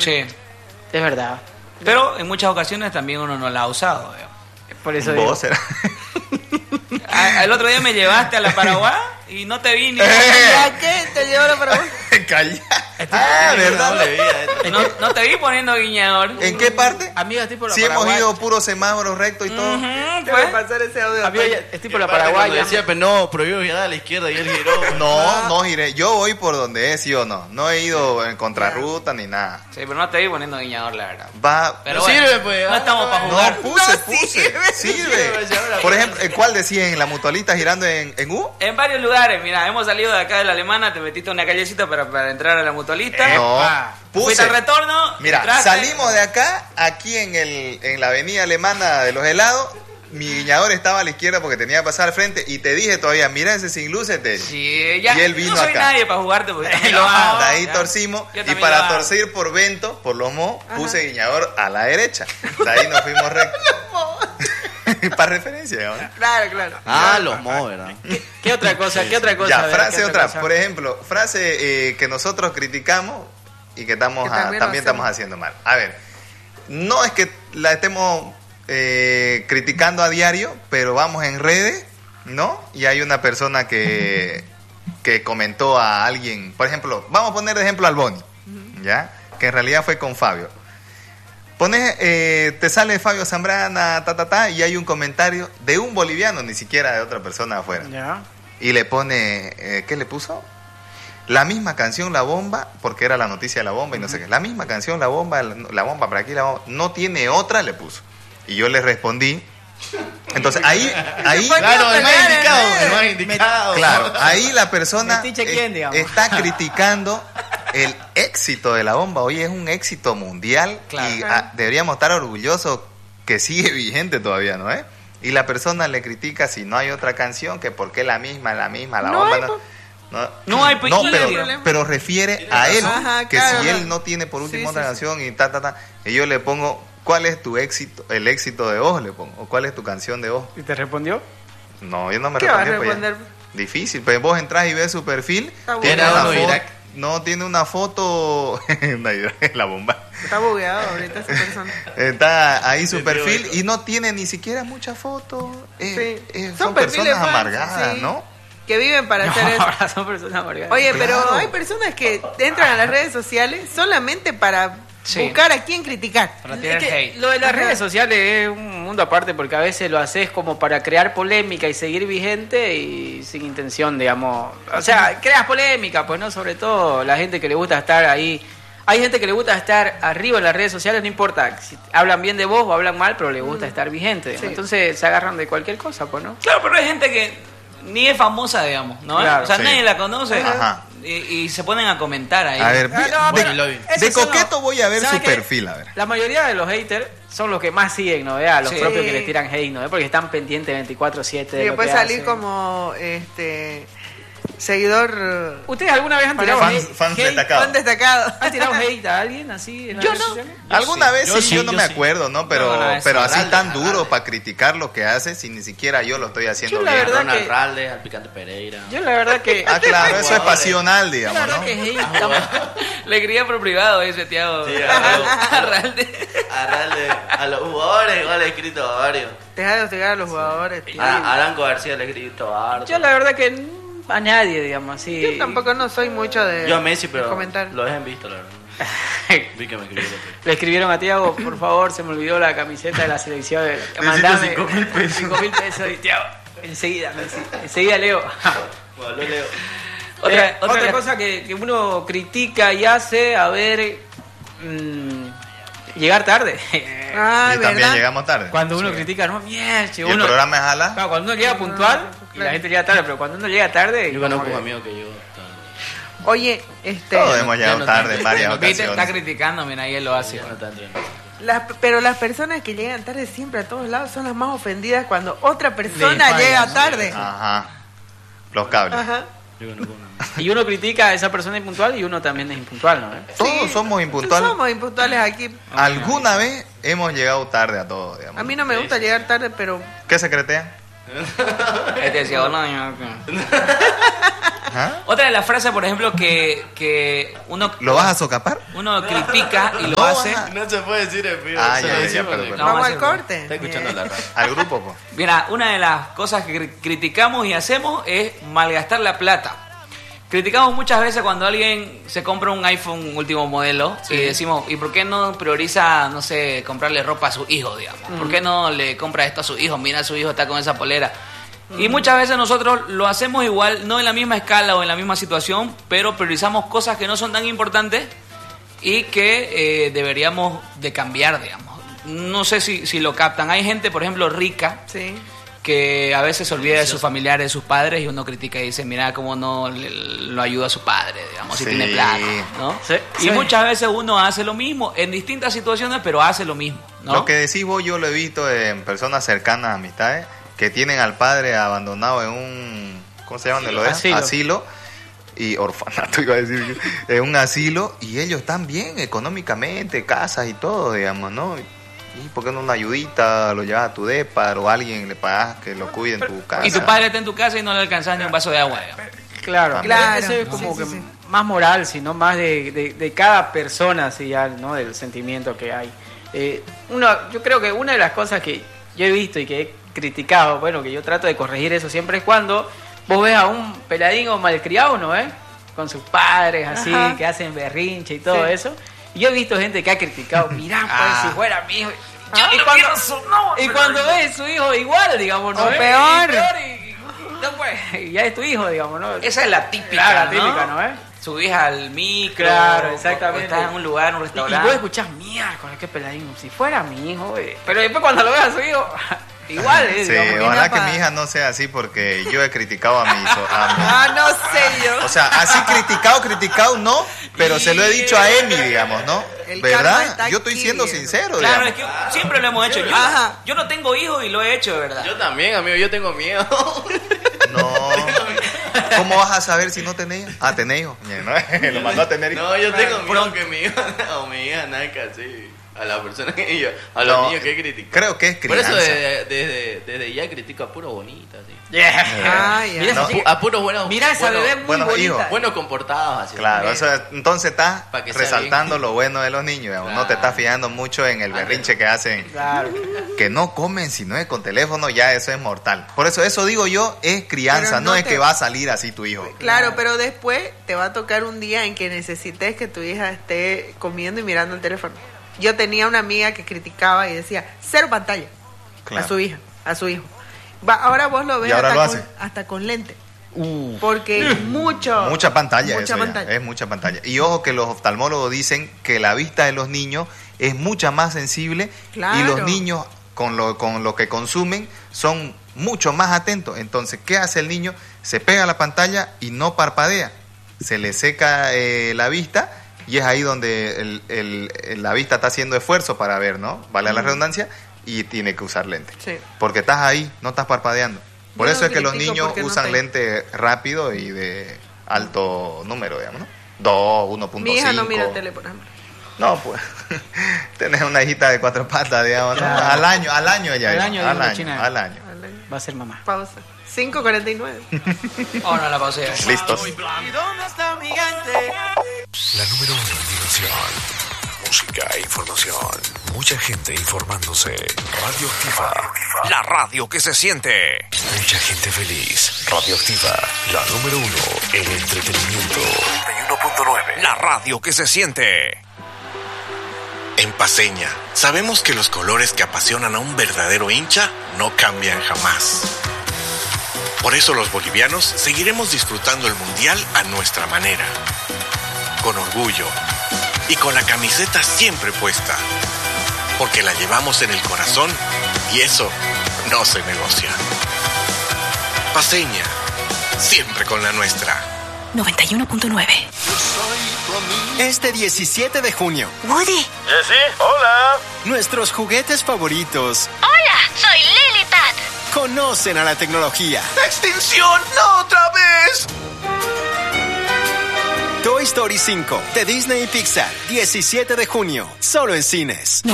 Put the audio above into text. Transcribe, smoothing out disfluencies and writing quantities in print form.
Sí. Es verdad. Pero en muchas ocasiones también uno no la ha usado, digamos. Por eso Vos digo. será. El otro día me llevaste a la Paraguay y no te vi ni... ¿Ya qué? ¿Te llevo la Paraguay? Calla. Ah, ¿verdad? No te vi poniendo guiñador. ¿En qué parte? Amiga, estoy por la Sí, Paraguay. hemos ido puro semáforo recto y todo. Te voy a pasar ese audio. Amiga, estoy por la Paraguay. Decía, pero no, prohibido girar a la izquierda y él giró. No giré. Yo voy por donde es, ¿sí o no? No he ido en contrarruta ni nada. Sí, pero no te vi poniendo guiñador, la verdad. Va. Pero Sirve, bueno, pues. no estamos para jugar. No, puse. Sirve. Por ejemplo, ¿cuál decía? ¿En la mutualista girando en U? En varios lugares, mira, hemos salido de acá de la Alemana, te metiste una callecita para entrar a la mutualista. No. Fuiste al retorno. Mira, entraste. salimos de acá, aquí en la avenida alemana de los helados. Mi guiñador estaba a la izquierda porque tenía que pasar al frente. Y te dije todavía, mira ese sin luces. Sí, ya. Y él vino no soy acá. nadie para jugarte porque también lo hago. De ahí ya. torcimos. Yo Y también para lo hago. torcer por Vento, por los mo, puse guiñador a la derecha. De ahí nos fuimos recto. Para referencia, ¿no? Claro. Ah, los mo, ¿verdad? ¿Qué otra cosa? ¿Qué otra cosa? Ya, A ver, frase ¿qué otra. cosa? Por ejemplo, frase que nosotros criticamos y que estamos Que también lo también estamos hacemos. haciendo mal. A ver, no es que la estemos criticando a diario, pero vamos en redes, ¿no? Y hay una persona que comentó a alguien, por ejemplo, vamos a poner de ejemplo al Boni, ¿ya? Que en realidad fue con Fabio. Pones, te sale Fabio Zambrana, y hay un comentario de un boliviano, ni siquiera de otra persona afuera. Ya. Y le pone, ¿qué le puso? La misma canción La Bomba, porque era la noticia de La Bomba y no sé qué. La misma canción La Bomba para aquí, La Bomba. No tiene otra, le puso. Y yo le respondí. Entonces, ahí Claro, el más indicado. claro, ahí la persona Me estoy chequeando, digamos. está criticando el éxito de La Bomba. Hoy es un éxito mundial Claro. y deberíamos estar orgullosos que sigue vigente todavía, ¿no? Y la persona le critica si no hay otra canción, que por qué la misma, La No Bomba. hay, No hay no, problema. pero refiere a él, Ajá, que claro, si claro. él no tiene por último Sí, otra sí, canción y y yo le pongo, ¿cuál es tu éxito, el éxito de vos? Le pongo, o ¿cuál es tu canción de vos? ¿Y te respondió? No, yo no me ¿Qué va a respondí, pues, ya. responder? Difícil, pues vos entras y ves su perfil, Está tiene bugueado. una Uno de foto, Irak. no tiene una foto, La Bomba. Está bugueado ahorita esa persona. Está ahí su Sí, perfil tío, y no tiene ni siquiera muchas fotos. Sí. Son perfiles personas falsos, amargadas, sí. ¿no? Que viven para hacer eso. Ahora son personas amargadas. Oye, Claro. pero hay personas que entran a las redes sociales solamente para Sí. buscar a quién criticar. Para tirar Es que hate. Lo de las Las redes redes sociales es un mundo aparte porque a veces lo haces como para crear polémica y seguir vigente y sin intención, digamos. O sea, creas polémica, pues no, sobre todo la gente que le gusta estar ahí. Hay gente que le gusta estar arriba en las redes sociales, no importa si hablan bien de vos o hablan mal, pero le gusta estar vigente. digamos. Sí. Entonces se agarran de cualquier cosa, pues, ¿no? Claro, pero hay gente que ni es famosa, digamos, ¿no? Claro. O sea, Sí. nadie la conoce. Ajá. Y se ponen a comentar ahí. A ver, no, de, pero de esos son coqueto los- voy a ver ¿sabes su qué? perfil, a ver. La mayoría de los haters son los que más siguen, ¿no? A los Sí. propios que les tiran hate, ¿no? Porque están pendientes 24/7 de Y lo puede que salir hacen. como seguidor ¿Ustedes alguna vez han tirado Fans hate? destacados. fan destacado. ¿Han tirado hate a alguien así? En las Yo redes no. sociales? Alguna vez Yo sí, sí, yo no yo me sí. acuerdo, ¿no? Pero, No, no, pero así Arralde, tan Arralde. duro para criticar lo que hace, si ni siquiera yo lo estoy haciendo Yo la bien. verdad Ronald que- Raldes, al Picante Pereira. Yo la verdad que... Ah, claro, eso es Jugadores. pasional, yo la digamos, verdad ¿no? que hate... Le escribía por privado ese Tiago. Sí, a Arralde. A Raldes, a los jugadores, igual le he escrito a varios. Deja de hostigar a los jugadores, tío. A Aranco García le he escrito a harto. Yo la verdad que a nadie, digamos, así... Yo tampoco no soy mucho de Yo a Messi, pero comentar. lo dejen visto, la verdad. Vi que me escribió lo que... Le escribieron a Tiago, por favor, se me olvidó la camiseta de la selección. Mandame 5.000 pesos. 5.000 pesos. Y Tiago, enseguida Leo. Bueno, lo leo. Otra cosa que uno critica y hace, a ver, llegar tarde. Ah, Y también ¿verdad? llegamos tarde. Cuando uno critica, no, mierda, Y el programa es a la... Claro, cuando uno llega puntual y la gente llega tarde, pero cuando uno llega tarde... Yo como conozco que- un amigo que llegó tarde. Oye, Todos hemos llegado no tarde en varias Viste, está ocasiones. criticando, mira, y él lo hace. No está entrenando. pero las personas que llegan tarde siempre a todos lados son las más ofendidas cuando otra persona Le falla, llega ¿no? tarde. Ajá. Los cables. Ajá. Yo conozco un amigo. Y uno critica a esa persona impuntual y uno también es impuntual, ¿no? Todos somos impuntuales. Somos impuntuales aquí. Alguna vez hemos llegado tarde a todos, digamos. A mí no me gusta llegar tarde, pero ¿Qué secretea? Este decía, hola, yo- Ajá. Otra de las frases, por ejemplo, que uno... ¿Lo vas a socapar? Uno critica y lo No, hace... ajá. No se puede decir en vivo. Ah, se ya, lo ya, decimos pero- de- pero- No, Vamos vamos a al hacer- corte. Está escuchando la radio. Al grupo, pues. Mira, una de las cosas que criticamos y hacemos es malgastar la plata. Criticamos muchas veces cuando alguien se compra un iPhone último modelo y decimos, ¿y por qué no prioriza, no sé, comprarle ropa a su hijo, digamos? ¿Por qué no le compra esto a su hijo? Mira, su hijo está con esa polera. Y muchas veces nosotros lo hacemos igual, no en la misma escala o en la misma situación, pero priorizamos cosas que no son tan importantes y que deberíamos de cambiar, digamos. No sé si lo captan. Hay gente, por ejemplo, rica, Sí. que a veces se olvida de sus familiares, de sus padres, y uno critica y dice, mira cómo no lo ayuda a su padre, digamos, si Sí. tiene plata, ¿no? Sí. Y Sí. muchas veces uno hace lo mismo, en distintas situaciones, pero hace lo mismo, ¿no? Lo que decís vos, yo lo he visto en personas cercanas, amistades, que tienen al padre abandonado en un... ¿Cómo se llama? ¿Dónde lo dejan? Asilo. Y orfanato, iba a decir. En un asilo, y ellos están bien económicamente, casas y todo, digamos, ¿no? ¿Y por qué no una ayudita lo llevas a tu depa o alguien le pagas que lo cuide en tu casa? Y tu padre está en tu casa y no le alcanzas ni un vaso de agua, digamos. Claro, Claro. eso es como Sí, que sí, sí. más moral, sino más de cada persona, así ya, ¿no? Del sentimiento que hay. Yo creo que una de las cosas que yo he visto y que he criticado, bueno, que yo trato de corregir eso siempre, es cuando vos ves a un peladín o malcriado, ¿no? Con sus padres así, Ajá. que hacen berrinche y todo Sí. eso. Y yo he visto gente que ha criticado, mirá, pues, Ah. si fuera mi hijo. Yo y no cuando, pienso, no, y pero- cuando ves su hijo igual, digamos, ¿no? O Y peor. no, pues, y ya es tu hijo, digamos, ¿no? Esa es la típica, Claro, la ¿no? típica, ¿no? Subís al micro, Claro, o exactamente. estás en un lugar, en un Y restaurante. vos escuchás, miércoles, qué peladín, si fuera mi hijo, pero después cuando lo ves a su hijo, igual, Sí, digamos, ojalá mira, que pa. mi hija no sea así porque yo he criticado a mi Ah, no sé yo. O sea, así criticado no, pero se lo he dicho a Emi, digamos, ¿no? El karma ¿Verdad? está Yo estoy aquí, siendo viejo. sincero, Claro, es digamos. que siempre lo hemos hecho. Ajá. Yo no tengo hijos y lo he hecho, de verdad. Yo también, amigo, yo tengo miedo. No. ¿Cómo vas a saber si no tenés? Ah, tenés hijos. ¿No? Lo mandó a tener hijos. No, yo tengo miedo que mi hija o mi hija nazca así. A la persona que yo, a los No, niños que he criticado. creo que es Por eso crianza. desde ya critico a puro bonita, así. Ah, ya. Mira, No. esa chica- A puros buenos. mira esa buenos- bebé muy buenos bonita. hijos. buenos comportados, así. Claro, eso es- entonces estás Pa' que sea resaltando bien. lo bueno de los niños, digamos. No te Claro. estás fijando mucho en el berrinche que hacen. Claro. Que no comen si no es con teléfono, ya eso es mortal. Por eso digo yo, es crianza, Pero no, no es te- que va a salir así tu hijo. Claro, pero después te va a tocar un día en que necesites que tu hija esté comiendo y mirando el teléfono. Yo tenía una amiga que criticaba y decía, cero pantalla Claro. a su hija, a su hijo. Ahora vos lo ves ¿Y ahora hasta, lo con, hace? hasta con lente. Porque Mucha pantalla, mucha eso ya, pantalla. es mucha pantalla. Y ojo que los oftalmólogos dicen que la vista de los niños es mucha más sensible Claro. y los niños con lo que consumen son mucho más atentos. Entonces, ¿qué hace el niño? Se pega a la pantalla y no parpadea. Se le seca la vista y es ahí donde la vista está haciendo esfuerzo para ver, ¿no? Vale la redundancia, y tiene que usar lente. Sí. Porque estás ahí, no estás parpadeando. Por Yo eso no es que los critico niños porque no usan tengo. lente rápido y de alto número, digamos, ¿no? 2, 1.5. Mi hija no mira tele, por ejemplo. No, pues, tenés una hijita de 4 patas, digamos, ¿no? Claro. Al año ella Al iba, año, al dijo año, China. al año. Va a ser mamá. Pausa. 5:49. Oh, no, la pausé. Listos. La número 1 en diversión, música e información. Mucha gente informándose. Radioactiva, la radio que se siente. Mucha gente feliz. Radioactiva, la número 1 en entretenimiento. 91.9, la radio que se siente. En Paceña, sabemos que los colores que apasionan a un verdadero hincha no cambian jamás. Por eso los bolivianos seguiremos disfrutando el Mundial a nuestra manera. Con orgullo y con la camiseta siempre puesta. Porque la llevamos en el corazón y eso no se negocia. Paceña, siempre con la nuestra. 91.9. Este 17 de junio, Woody. nuestros juguetes favoritos Hola, soy Lilipat. conocen a la tecnología. ¡Extinción! ¡No otra vez! Toy Story 5 de Disney y Pixar, 17 de junio, solo en cines.